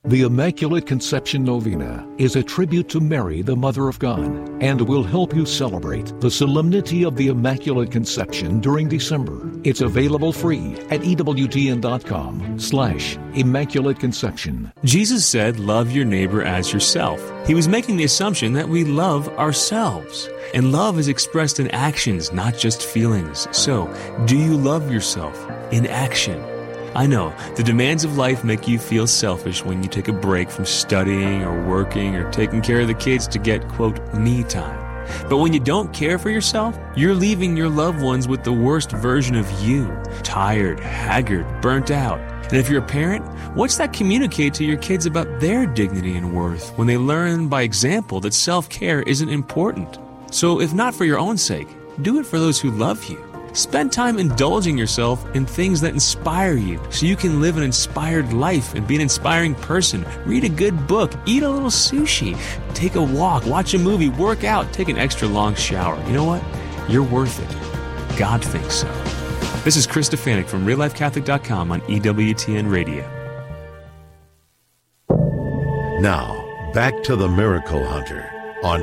The Immaculate Conception Novena is a tribute to Mary, the Mother of God, and will help you celebrate the solemnity of the Immaculate Conception during December. It's available free at EWTN.com/Immaculate Conception. Jesus said, love your neighbor as yourself. He was making the assumption that we love ourselves. And love is expressed in actions, not just feelings. So, do you love yourself in action? I know, the demands of life make you feel selfish when you take a break from studying or working or taking care of the kids to get, quote, me time. But when you don't care for yourself, you're leaving your loved ones with the worst version of you, tired, haggard, burnt out. And if you're a parent, what's that communicate to your kids about their dignity and worth when they learn by example that self-care isn't important? So if not for your own sake, do it for those who love you. Spend time indulging yourself in things that inspire you so you can live an inspired life and be an inspiring person. Read a good book, eat a little sushi, take a walk, watch a movie, work out, take an extra long shower. You know what? You're worth it. God thinks so. This is Chris Stefanik from RealLifeCatholic.com on EWTN Radio. Now, back to the Miracle Hunter on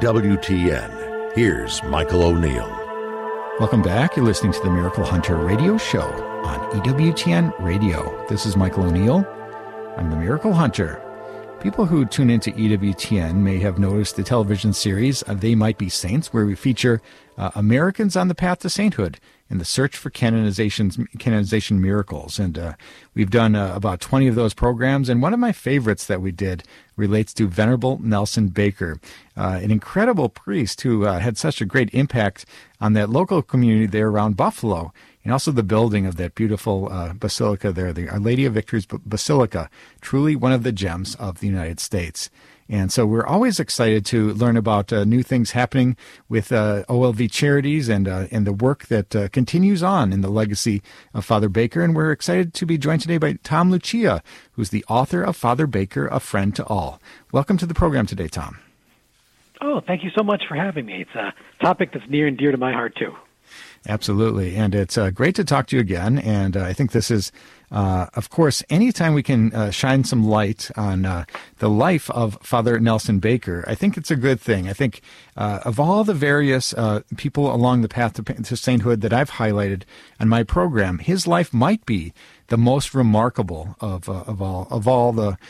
EWTN. Here's Michael O'Neill. Welcome back. You're listening to the Miracle Hunter radio show on EWTN Radio. This is Michael O'Neill. I'm the Miracle Hunter. People who tune into EWTN may have noticed the television series They Might Be Saints, where we feature Americans on the path to sainthood in the search for canonization miracles. And we've done about 20 of those programs. And one of my favorites that we did relates to Venerable Nelson Baker, an incredible priest who had such a great impact on that local community there around Buffalo, and also the building of that beautiful basilica there, the Our Lady of Victory's Basilica, truly one of the gems of the United States. And so we're always excited to learn about new things happening with OLV Charities and the work that continues on in the legacy of Father Baker. And we're excited to be joined today by Tom Lucia, who's the author of Father Baker, A Friend to All. Welcome to the program today, Tom. Oh, thank you so much for having me. It's a topic that's near and dear to my heart, too. Absolutely. And it's great to talk to you again. And I think this is, of course, anytime we can shine some light on the life of Father Nelson Baker, I think it's a good thing. I think of all the various people along the path to sainthood that I've highlighted on my program, his life might be the most remarkable of all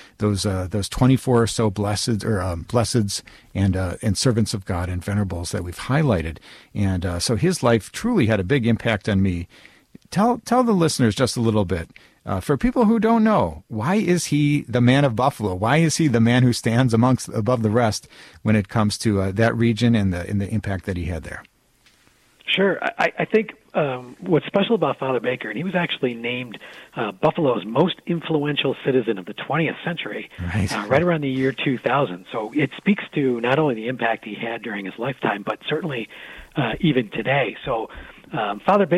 those 24 or so blesseds and servants of God and venerables that we've highlighted. And so his life truly had a big impact on me. Tell the listeners just a little bit. For people who don't know, why is he the man of Buffalo? Why is he the man who stands above the rest when it comes to that region and the impact that he had there? Sure. I think what's special about Father Baker, and he was actually named Buffalo's most influential citizen of the 20th century, right around the year 2000. So it speaks to not only the impact he had during his lifetime, but certainly even today. So Father Baker